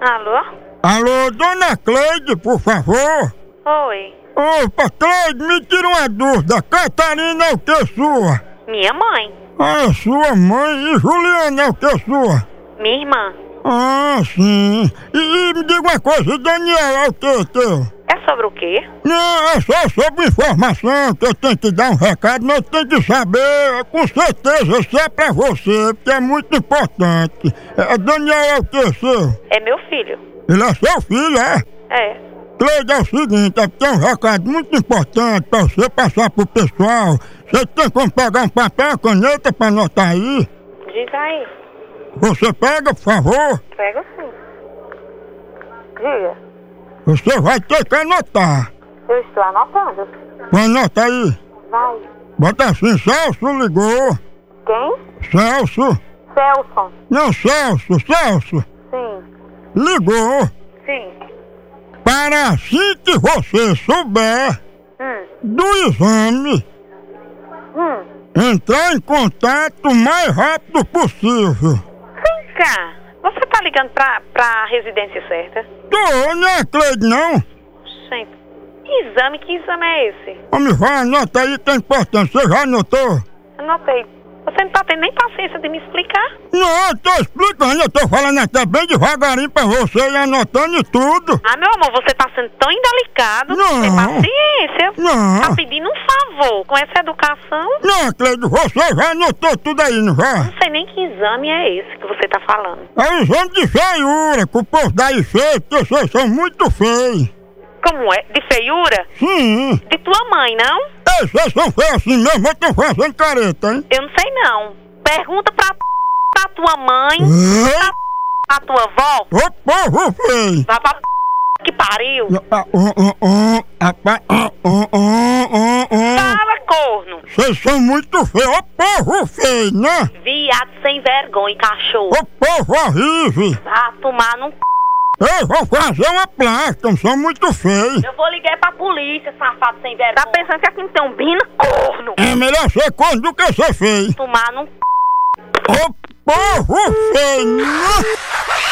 Alô? Alô, dona Cleide, por favor. Oi. Opa, Cleide, me tira uma dúvida. Catarina é o que sua? Minha mãe. Ah, é sua mãe. E Juliana é o que sua? Minha irmã. Ah, sim. E me diga uma coisa, Daniel é o que teu? É sobre o quê? Não, é só sobre informação que eu tenho que dar um recado, mas eu tenho que saber com certeza se é pra você, porque é muito importante. Daniel é o que seu? É meu filho. Ele é seu filho, é? É. Cleide, é o seguinte, tem um recado muito importante pra você passar pro pessoal. Você tem como pegar um papel e caneta pra anotar aí? Diz aí. Você pega, por favor? Pega sim. Diga. Você vai ter que anotar. Eu estou anotando. Anota aí. Vai. Bota assim, Celso ligou. Quem? Celso. Celso. Não, Celso. Sim. Ligou. Sim. Para assim que você souber do exame, entrar em contato o mais rápido possível. Vem cá. Você tá ligando pra residência certa? Tô, não é Cleide, não? Gente, que exame é esse? Homem, vai, anota aí que é importante. Você já anotou? Anotei. Você não tá tendo nem paciência de me explicar? Não, eu tô explicando, eu tô falando até bem devagarinho pra você e anotando e tudo. Ah, meu amor, você tá sendo tão indelicado. Não. Tem paciência. Não. Tá pedindo um favor. Com essa educação, Não, Cleide, você já anotou tudo aí, não já? não sei nem que exame é esse que você tá falando. É o exame de feiura, que o povo daí feio, porque vocês são muito feios. Como é? De feiura? Sim. De tua mãe, não? Ei, vocês são feios assim mesmo, eu tô fazendo careta, hein? Eu não sei não. Pergunta pra tua mãe, Ei, pra tua avó. ô povo feio. Vai pra que pariu. Fala, corno. Vocês são muito feios, ô povo feio, né? Viado sem vergonha, cachorro. Ô povo horrível. Vá tomar num Eu vou fazer uma plástica, são muito feios. Eu vou ligar pra polícia, safado sem vergonha. Tá pensando que aqui não tem um bino, corno? É melhor ser corno do que ser feio. Tomar num Ô povo feio, né?